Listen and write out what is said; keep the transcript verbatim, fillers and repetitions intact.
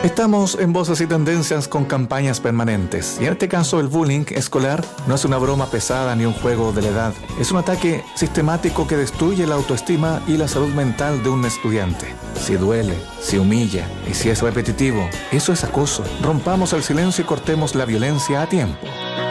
Estamos en Voces y Tendencias con campañas permanentes, y en este caso el bullying escolar no es una broma pesada ni un juego de la edad, es un ataque sistemático que destruye la autoestima y la salud mental de un estudiante. Si duele, si humilla y si es repetitivo, eso es acoso. Rompamos el silencio y cortemos la violencia a tiempo.